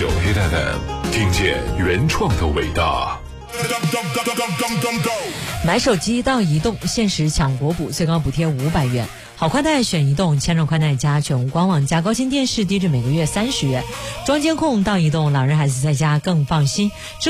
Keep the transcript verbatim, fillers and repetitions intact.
九 Hit F M， 听见原创的伟大。 买手机到移动，限时抢国补，最高补贴五百元。好宽带选移动，千兆宽带加全屋官网加高清电视，低至每个月三十元。装监控到移动，老人孩子在家更放心。